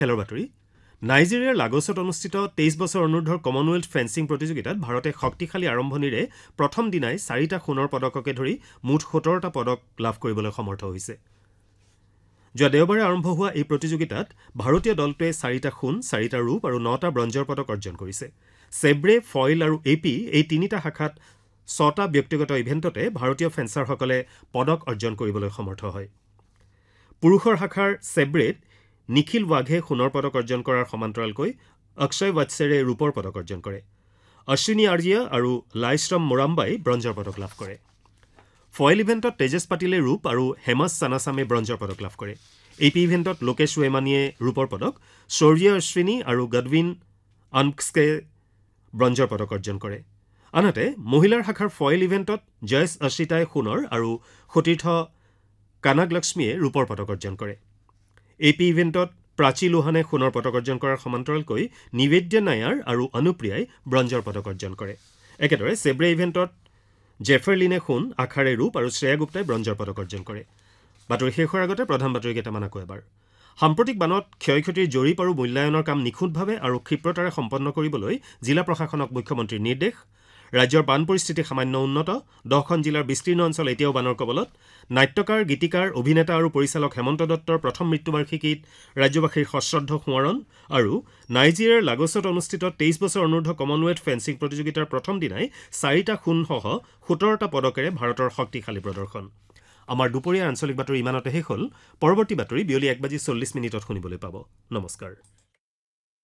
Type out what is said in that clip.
খেলৰ বাতৰি নাইজেৰিয়াৰ লাগছত অনুষ্ঠিত 23 বছৰ অনুৰ্ধৰ কমনৱেলথ ফেন্সিং প্ৰতিযোগিতাত ভাৰতে শক্তিশালী আৰম্ভণিৰে প্ৰথম দিনাই 4টা সোণৰ পদককে ধৰি মুঠ 17টা পদক লাভ কৰিবলৈ সমৰ্থ হৈছে। যোৱা দেওবাৰে আৰম্ভ হোৱা এই প্ৰতিযোগিতাত ভাৰতীয় দলটোৱে 4টা সোণ, 4টা ৰূপ আৰু 9টা ব্ৰঞ্জৰ পদক অৰ্জন কৰিছে। চেব্ৰে, ফইল আৰু এপি এই তিনিটা শাখাত 6টা ব্যক্তিগত ইভেণ্টতে ভাৰতীয় ফেন্সাৰসকলে পদক অৰ্জন কৰিবলৈ সমৰ্থ হয়। পুৰুষৰ শাখাৰ চেব্ৰেত নিখিল ৱাঘে সোণৰ পদক অৰ্জন কৰাৰ সমান্তৰালকৈ অক্ষয় ৱাটছেৰে ৰূপৰ পদক অৰ্জন কৰে। অশ্বিনী আৰ্যিয়া আৰু লাইশ্ৰম মোৰাম্বাই ব্ৰঞ্জৰ পদক লাভ কৰে। ফইল ইভেণ্টত তেজছ পাটিলে ৰূপ আৰু হেমছ চানাচামে ব্ৰঞ্জৰ পদক লাভ কৰে। এপি ইভেণ্টত লোকেশ ৱেমানীয়ে ৰূপৰ পদক, শৌৰ্য অশ্বিনী আৰু গডৱিন আনস্কে ব্ৰঞ্জৰ পদক অৰ্জন কৰে। আনহাতে মহিলাৰ শাখাৰ ফইল ইভেণ্টত জয়ছ অশ্বিতাই সোণৰ আৰু সতীৰ্থ কানাগলক্ষ্মীয়ে ৰূপৰ পদক অৰ্জন কৰে। এপি ইভেণ্টত প্ৰাচী লোহানে সোণৰ পদক অৰ্জন কৰাৰ সমান্তৰালকৈ নিবেদ্য নায়াৰ আৰু অনুপ্ৰিয়াই ব্ৰঞ্জৰ পদক অৰ্জন কৰে। একেদৰে চেব্ৰে ইভেণ্টত জেফাৰলিনে সোণ, আখাৰে ৰূপ আৰু শ্ৰেয়া গুপ্তাই ব্ৰঞ্জৰ পদক অৰ্জন কৰে। বাতৰি শেষ হোৱাৰ আগতে প্ৰধান বাতৰি কেইটামান আকৌ এবাৰ। সাম্প্ৰতিক বানত ক্ষয় ক্ষতিৰ জৰীপ আৰু মূল্যায়নৰ কাম নিখুঁতভাৱে আৰু ক্ষীপ্ৰতাৰে সম্পন্ন কৰিবলৈ জিলা প্ৰশাসনক মুখ্যমন্ত্ৰীৰ নিৰ্দেশ। ৰাজ্যৰ বান পৰিস্থিতি সামান্য উন্নত, 10খন জিলাৰ বিস্তীৰ্ণ অঞ্চল এতিয়াও বানৰ কবলত। নাট্যকাৰ, গীতিকাৰ, অভিনেতা আৰু পৰিচালক হেমন্ত দত্তৰ প্ৰথম মৃত্যুবাৰ্ষিকীত ৰাজ্যবাসীৰ সশ্ৰদ্ধ সোঁৱৰণ আৰু নাইজেৰিয়াৰ লাগছত অনুষ্ঠিত 23 বছৰ অনুৰ্ধ কমনৱেলথ ফেন্সিং প্ৰতিযোগিতাৰ প্ৰথম দিনাই 4টা সোণসহ 17টা পদকেৰে ভাৰতৰ শক্তিশালী প্ৰদৰ্শন। আমাৰ দুপৰীয়াৰ আঞ্চলিক বাতৰি ইমানতে শেষ হ'ল। পৰৱৰ্তী বাতৰি বিয়লি 1:40 শুনিবলৈ পাব। নমস্কাৰ।